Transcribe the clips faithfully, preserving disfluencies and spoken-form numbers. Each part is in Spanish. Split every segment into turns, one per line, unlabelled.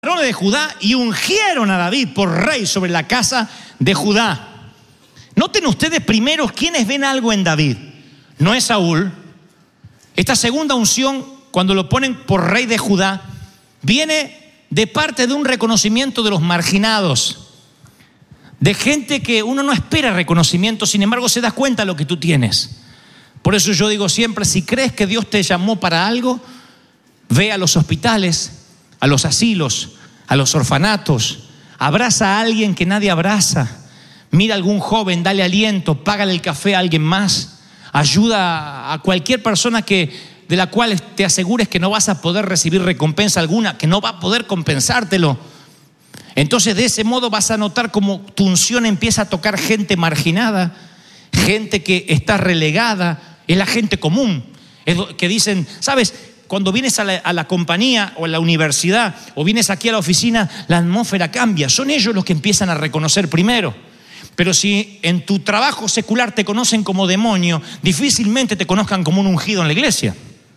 varones de Judá y ungieron a David por rey sobre la casa de Judá. Noten ustedes primero quiénes ven algo en David. No es Saúl. Esta segunda unción, cuando lo ponen por rey de Judá, viene de parte de un reconocimiento de los marginados, de gente que uno no espera reconocimiento, sin embargo se da cuenta de lo que tú tienes. Por eso yo digo siempre, si crees que Dios te llamó para algo, ve a los hospitales, a los asilos, a los orfanatos, abraza a alguien que nadie abraza, mira a algún joven, dale aliento, págale el café a alguien más, ayuda a cualquier persona que, de la cual te asegures que no vas a poder recibir recompensa alguna, que no va a poder compensártelo. Entonces de ese modo vas a notar cómo tu unción empieza a tocar gente marginada, gente que está relegada, es la gente común, es que dicen, ¿sabes? Cuando vienes a la, a la compañía o a la universidad o vienes aquí a la oficina, la atmósfera cambia. Son ellos los que empiezan a reconocer primero. Pero si en tu trabajo secular te conocen como demonio, difícilmente te conozcan como un ungido en la iglesia.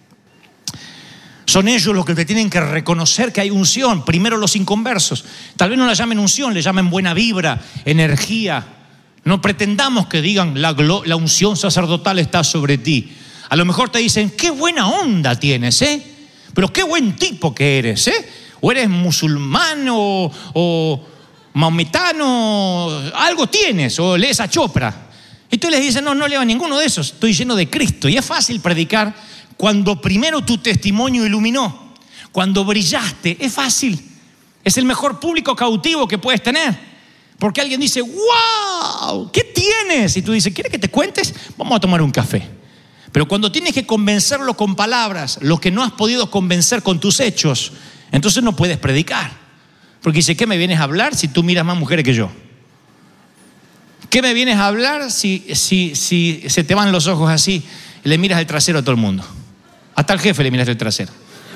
Son ellos los que te tienen que reconocer que hay unción. Primero los inconversos. Tal vez no la llamen unción, le llamen buena vibra, energía. No pretendamos que digan la, la unción sacerdotal está sobre ti. A lo mejor te dicen, qué buena onda tienes, ¿eh? Pero qué buen tipo que eres, ¿eh? O eres musulmán o, o maometano, algo tienes, o lees a Chopra. Y tú les dices, no, no leo a ninguno de esos, estoy lleno de Cristo. Y es fácil predicar cuando primero tu testimonio iluminó, cuando brillaste, es fácil. Es el mejor público cautivo que puedes tener. Porque alguien dice, wow, ¿qué tienes? Y tú dices, ¿quieres que te cuentes? Vamos a tomar un café. Pero cuando tienes que convencerlo con palabras, lo que no has podido convencer con tus hechos, entonces no puedes predicar. Porque dice, ¿qué me vienes a hablar si tú miras más mujeres que yo? ¿Qué me vienes a hablar si, si, si se te van los ojos así y le miras el trasero a todo el mundo? Hasta al jefe le miras el trasero.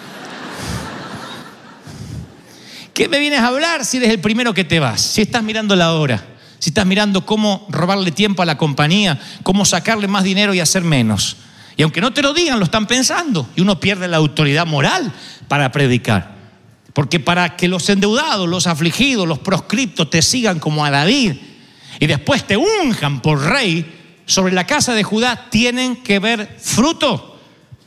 ¿Qué me vienes a hablar si eres el primero que te vas? Si estás mirando la hora, si estás mirando cómo robarle tiempo a la compañía, cómo sacarle más dinero y hacer menos. Y aunque no te lo digan, lo están pensando. Y uno pierde la autoridad moral para predicar. Porque para que los endeudados, los afligidos, los proscriptos te sigan como a David y después te unjan por rey sobre la casa de Judá, tienen que ver fruto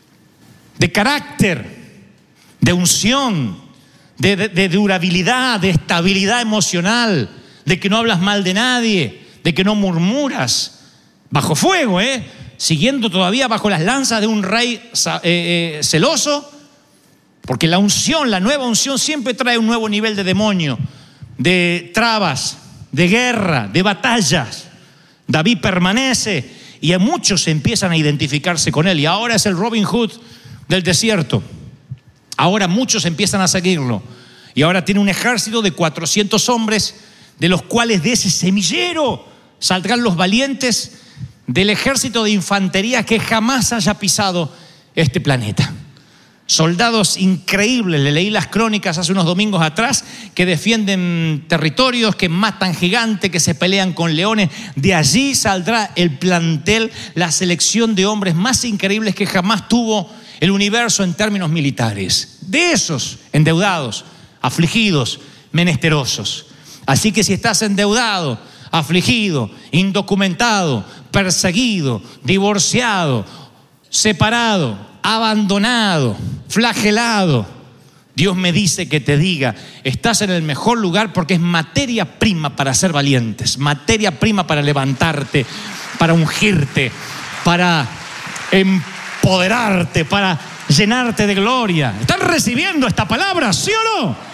de carácter, de unción, de, de, de durabilidad, de estabilidad emocional, de que no hablas mal de nadie, de que no murmuras, bajo fuego, ¿eh? Siguiendo todavía bajo las lanzas de un rey eh, eh, celoso, porque la unción, la nueva unción siempre trae un nuevo nivel de demonio, de trabas, de guerra, de batallas. David permanece y a muchos empiezan a identificarse con él y ahora es el Robin Hood del desierto. Ahora muchos empiezan a seguirlo y ahora tiene un ejército de cuatrocientos hombres, de los cuales de ese semillero saldrán los valientes del ejército de infantería que jamás haya pisado este planeta. Soldados increíbles, le leí las crónicas hace unos domingos atrás, que defienden territorios, que matan gigantes, que se pelean con leones. De allí saldrá el plantel, la selección de hombres más increíbles que jamás tuvo el universo en términos militares. De esos endeudados, afligidos, menesterosos. Así que si estás endeudado, afligido, indocumentado, perseguido, divorciado, separado, abandonado, flagelado, Dios me dice que te diga, estás en el mejor lugar porque es materia prima para ser valientes, materia prima para levantarte, para ungirte, para empoderarte, para llenarte de gloria. ¿Están recibiendo esta palabra, sí o no?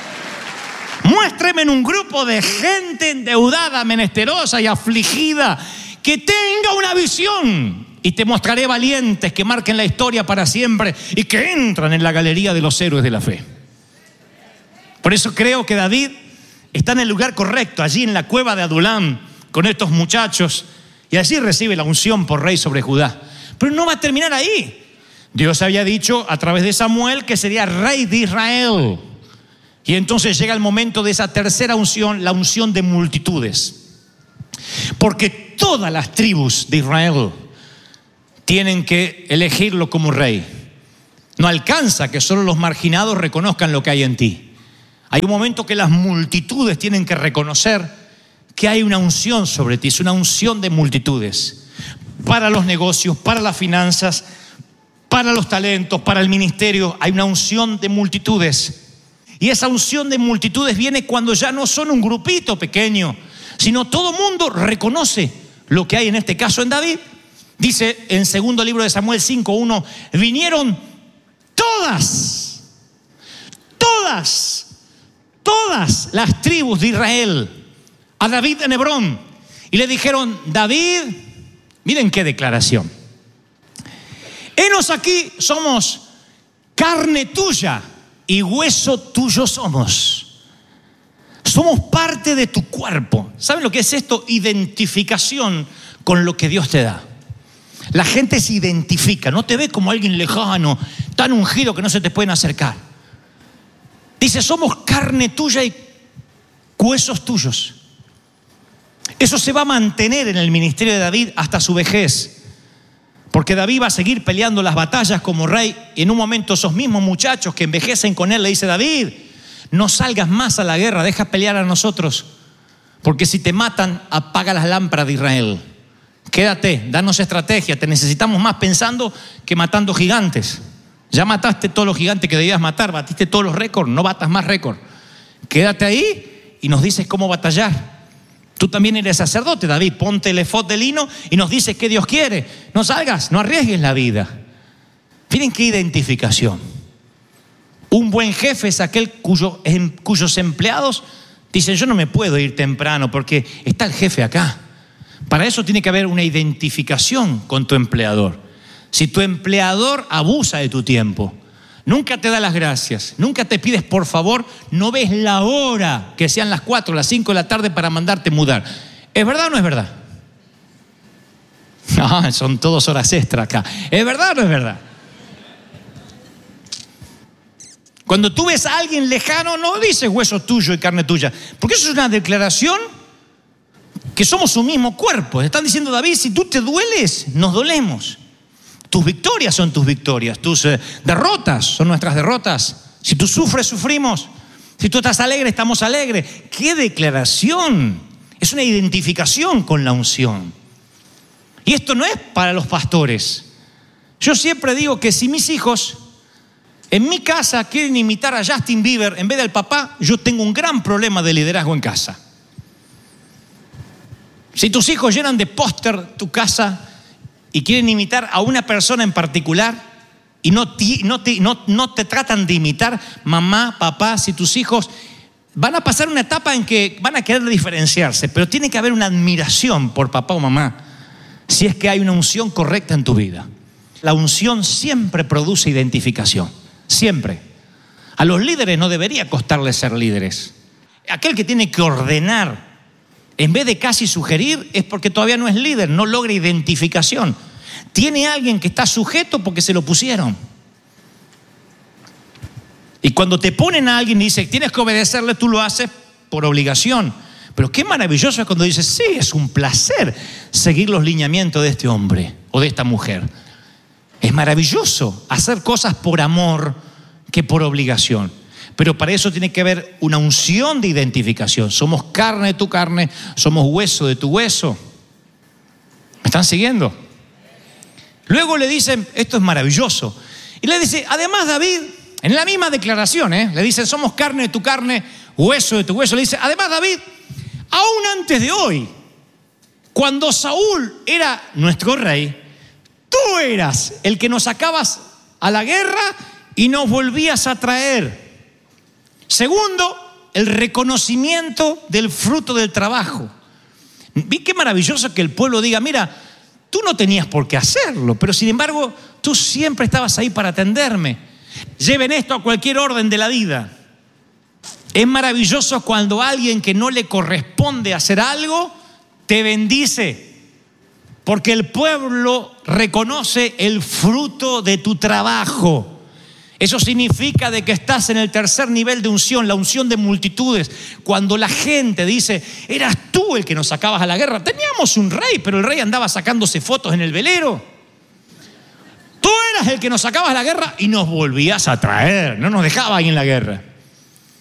Muéstreme en un grupo de gente endeudada, menesterosa y afligida que tenga una visión y te mostraré valientes que marquen la historia para siempre y que entran en la galería de los héroes de la fe. Por eso creo que David está en el lugar correcto, allí en la cueva de Adulam con estos muchachos y allí recibe la unción por rey sobre Judá. Pero no va a terminar ahí. Dios había dicho a través de Samuel que sería rey de Israel. Y entonces llega el momento de esa tercera unción, la unción de multitudes. Porque todas las tribus de Israel tienen que elegirlo como rey. No alcanza que solo los marginados reconozcan lo que hay en ti. Hay un momento que las multitudes tienen que reconocer que hay una unción sobre ti. Es una unción de multitudes. Para los negocios, para las finanzas, para los talentos, para el ministerio. Hay una unción de multitudes. Y esa unción de multitudes viene cuando ya no son un grupito pequeño, sino todo mundo reconoce lo que hay en este caso en David. Dice en segundo libro de Samuel cinco uno, vinieron todas, todas, todas las tribus de Israel a David en Hebrón y le dijeron: David, miren qué declaración, henos aquí, somos carne tuya y hueso tuyo somos. Somos parte de tu cuerpo. ¿Saben lo que es esto? Identificación con lo que Dios te da. La gente se identifica, no te ve como alguien lejano, tan ungido que no se te pueden acercar. Dice: somos carne tuya y huesos tuyos. Eso se va a mantener en el ministerio de David hasta su vejez. Porque David va a seguir peleando las batallas como rey. Y en un momento esos mismos muchachos que envejecen con él le dice: David, no salgas más a la guerra, deja pelear a nosotros. Porque si te matan, apaga las lámparas de Israel. Quédate, danos estrategia, te necesitamos más pensando que matando gigantes. Ya mataste todos los gigantes que debías matar, batiste todos los récords, no batas más récords. Quédate ahí y nos dices cómo batallar. Tú también eres sacerdote, David, ponte el efod de lino y nos dices qué Dios quiere. No salgas, no arriesgues la vida. Miren qué identificación. Un buen jefe es aquel cuyo, en, cuyos empleados dicen: yo no me puedo ir temprano porque está el jefe acá. Para eso tiene que haber una identificación con tu empleador. Si tu empleador abusa de tu tiempo, nunca te da las gracias, nunca te pides por favor, no ves la hora que sean las cuatro, las cinco de la tarde para mandarte mudar. ¿Es verdad o no es verdad? Ah, son todas horas extra acá. ¿Es verdad o no es verdad? Cuando tú ves a alguien lejano, no dices hueso tuyo y carne tuya, porque eso es una declaración que somos un mismo cuerpo. Están diciendo: David, si tú te dueles, nos dolemos. Tus victorias son tus victorias, tus eh, derrotas son nuestras derrotas. Si tú sufres, sufrimos. Si tú estás alegre, estamos alegres. ¡Qué declaración! Es una identificación con la unción. Y esto no es para los pastores. Yo siempre digo que si mis hijos en mi casa quieren imitar a Justin Bieber en vez del papá, yo tengo un gran problema de liderazgo en casa. Si tus hijos llenan de póster tu casa y quieren imitar a una persona en particular y no te, no, te, no, no te tratan de imitar, mamá, papá, si tus hijos van a pasar una etapa en que van a querer diferenciarse, pero tiene que haber una admiración por papá o mamá si es que hay una unción correcta en tu vida. La unción siempre produce identificación, siempre. A los líderes no debería costarles ser líderes. Aquel que tiene que ordenar en vez de casi sugerir es porque todavía no es líder, no logra identificación. Tiene alguien que está sujeto porque se lo pusieron. Y cuando te ponen a alguien y dicen tienes que obedecerle, tú lo haces por obligación. Pero qué maravilloso es cuando dices: sí, es un placer seguir los lineamientos de este hombre o de esta mujer. Es maravilloso hacer cosas por amor que por obligación. Pero para eso tiene que haber una unción de identificación. Somos carne de tu carne, somos hueso de tu hueso. ¿Me están siguiendo? Luego le dicen, esto es maravilloso. Y le dice, además David, en la misma declaración, ¿eh? le dicen, somos carne de tu carne, hueso de tu hueso. Le dice, además David, aún antes de hoy, cuando Saúl era nuestro rey, tú eras el que nos sacabas a la guerra y nos volvías a traer. Segundo, el reconocimiento del fruto del trabajo. Vi qué maravilloso que el pueblo diga, mira, tú no tenías por qué hacerlo, pero sin embargo, tú siempre estabas ahí para atenderme. Lleven esto a cualquier orden de la vida. Es maravilloso cuando alguien que no le corresponde hacer algo, te bendice. Porque el pueblo reconoce el fruto de tu trabajo. Eso significa de que estás en el tercer nivel de unción, la unción de multitudes. Cuando la gente dice, eras tú el que nos sacabas a la guerra. Teníamos un rey, pero el rey andaba sacándose fotos en el velero. Tú eras el que nos sacabas a la guerra y nos volvías a traer. No nos dejabas ahí en la guerra.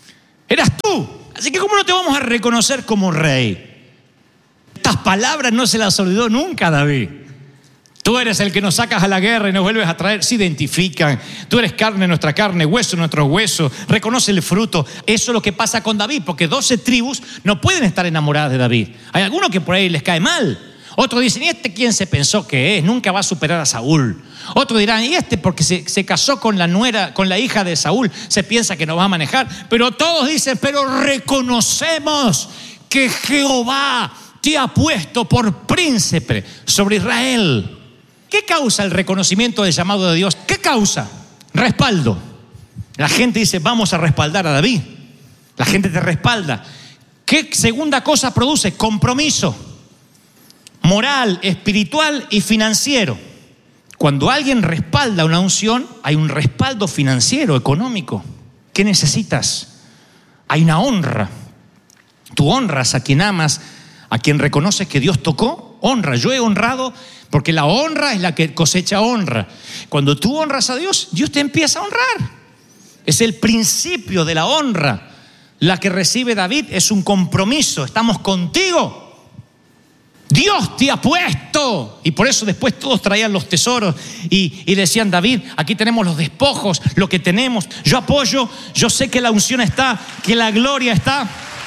Eras tú. Así que ¿cómo no te vamos a reconocer como rey? Estas palabras no se las olvidó nunca David. Tú eres el que nos sacas a la guerra y nos vuelves a traer. Se identifican. Tú eres carne, nuestra carne, hueso, nuestros huesos. Reconoce el fruto. Eso es lo que pasa con David, porque doce tribus no pueden estar enamoradas de David. Hay algunos que por ahí les cae mal. Otros dicen, ¿y este quién se pensó que es? Nunca va a superar a Saúl. Otros dirán, ¿y este porque se, se casó con la nuera, con la hija de Saúl, se piensa que nos va a manejar? Pero todos dicen, pero reconocemos que Jehová te ha puesto por príncipe sobre Israel. ¿Qué causa el reconocimiento del llamado de Dios? ¿Qué causa? Respaldo. La gente dice, vamos a respaldar a David. La gente te respalda. ¿Qué segunda cosa produce? Compromiso moral, espiritual y financiero. Cuando alguien respalda una unción, hay un respaldo financiero, económico. ¿Qué necesitas? Hay una honra. Tú honras a quien amas, a quien reconoces que Dios tocó, honra. Yo he honrado porque la honra es la que cosecha honra. Cuando tú honras a Dios, Dios te empieza a honrar. Es el principio de la honra. La que recibe David es un compromiso. Estamos contigo. Dios te ha puesto. Y por eso después todos traían los tesoros y, y decían, David, aquí tenemos los despojos, lo que tenemos. Yo apoyo, yo sé que la unción está, que la gloria está.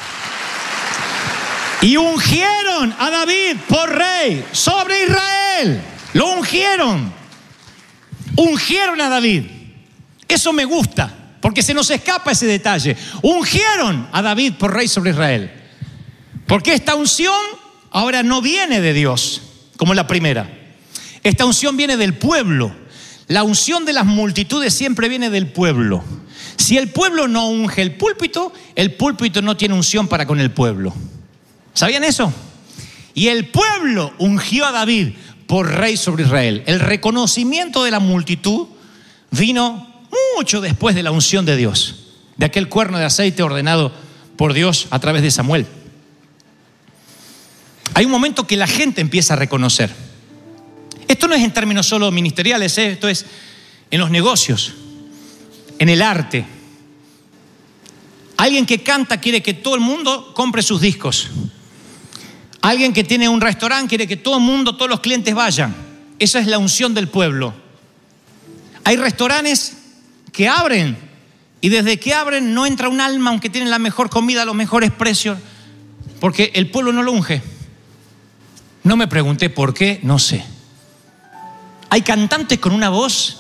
Y ungieron a David por rey sobre Israel. Lo ungieron. Ungieron a David. Eso me gusta, porque se nos escapa ese detalle. Ungieron a David por rey sobre Israel. Porque esta unción ahora no viene de Dios, como la primera. Esta unción viene del pueblo. La unción de las multitudes siempre viene del pueblo. Si el pueblo no unge el púlpito, el púlpito no tiene unción para con el pueblo. ¿Sabían eso? Y el pueblo ungió a David por rey sobre Israel. El reconocimiento de la multitud vino mucho después de la unción de Dios, de aquel cuerno de aceite ordenado por Dios a través de Samuel. Hay un momento que la gente empieza a reconocer. Esto no es en términos solo ministeriales, ¿eh? Esto es en los negocios, en el arte. Alguien que canta quiere que todo el mundo compre sus discos. Alguien que tiene un restaurante quiere que todo el mundo, todos los clientes vayan. Esa es la unción del pueblo. Hay restaurantes que abren y desde que abren no entra un alma, aunque tienen la mejor comida, los mejores precios, porque el pueblo no lo unge. No me pregunté por qué, no sé. Hay cantantes con una voz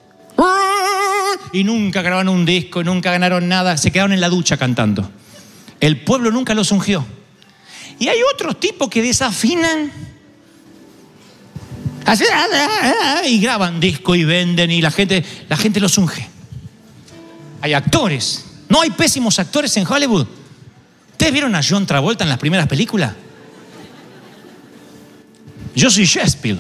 y nunca grabaron un disco, nunca ganaron nada, se quedaron en la ducha cantando. El pueblo nunca los ungió. Y hay otros tipos que desafinan y graban disco y venden y la gente, la gente los unge. Hay actores. No hay pésimos actores en Hollywood. ¿Ustedes vieron a John Travolta en las primeras películas? Yo soy Shakespeare.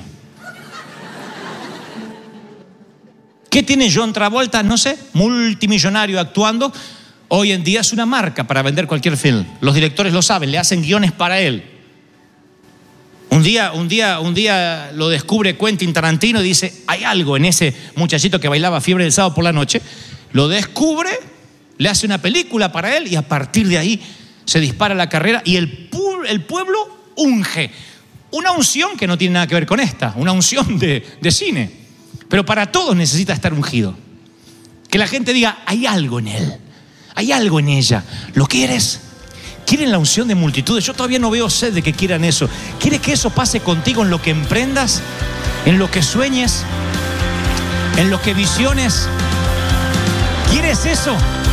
¿Qué tiene John Travolta? No sé, multimillonario actuando. Hoy en día es una marca para vender cualquier film. Los directores lo saben, le hacen guiones para él. Un día, un día, un día lo descubre Quentin Tarantino y dice, hay algo en ese muchachito que bailaba Fiebre del Sábado por la noche. Lo descubre, le hace una película para él y a partir de ahí se dispara la carrera y el, pu- el pueblo unge. Una unción que no tiene nada que ver con esta, una unción de, de cine. Pero para todos necesita estar ungido. Que la gente diga, hay algo en él, hay algo en ella. ¿Lo quieres? ¿Quieren la unción de multitudes? Yo todavía no veo sed de que quieran eso. ¿Quieres que eso pase contigo en lo que emprendas? ¿En lo que sueñes? ¿En lo que visiones? ¿Quieres eso?